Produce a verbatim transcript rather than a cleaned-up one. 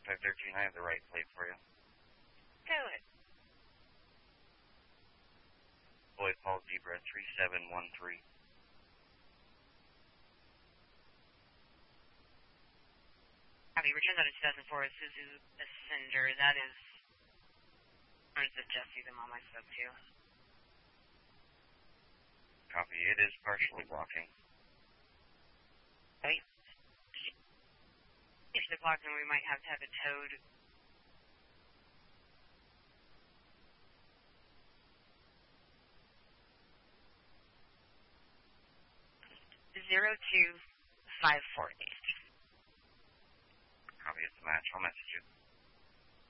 five thirteen, I have the right plate for you. Go ahead. Boy Paul Zebra three seven one three. Copy. Returns on a two thousand four Isuzu Ascender. That is... Where's the Jesse, the mom I spoke to? Copy. It is partially blocking. Wait. If the block, then we might have to have it towed. Zero two five four eight. Copy. It's a match. I'll message you.